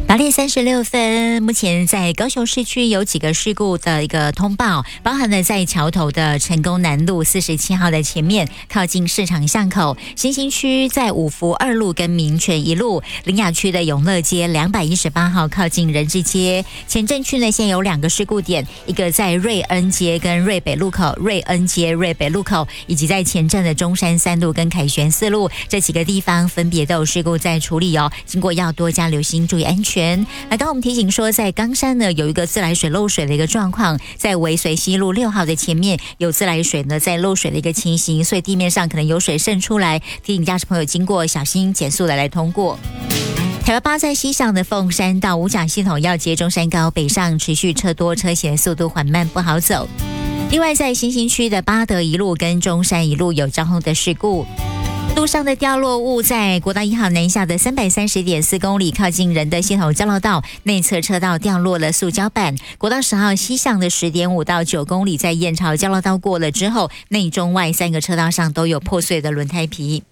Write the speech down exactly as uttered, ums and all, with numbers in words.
八点三十六分，目前在高雄市区有几个事故的一个通报，包含了在桥头的成功南路四十七号的前面，靠近市场巷口；新兴区在五福二路跟民权一路；苓雅区的永乐街两百一十八号靠近仁智街；前镇区呢现在有两个事故点，一个在瑞恩街跟瑞北路口，瑞恩街瑞北路口，以及在前镇的中山三路跟凯旋四路这几个地方分别都有事故在处理哦，经过要多加留心，注意安全。那刚刚我们提醒说，在冈山呢有一个自来水漏水的一个状况，在维随西路六号的前面有自来水呢在漏水的一个情形，所以地面上可能有水渗出来，提醒驾驶朋友经过小心减速的来通过。台八八在西向的凤山到五甲系统要接中山高北上持续车多车险，速度缓慢不好走。另外在新兴区的八德一路跟中山一路有交通的事故，路上的掉落物在国道一号南下的三百三十点四公里，靠近仁德系统交流道内侧车道掉落了塑胶板。国道十号西向的十点五到九公里，在燕巢交流道过了之后，内中外三个车道上都有破碎的轮胎皮。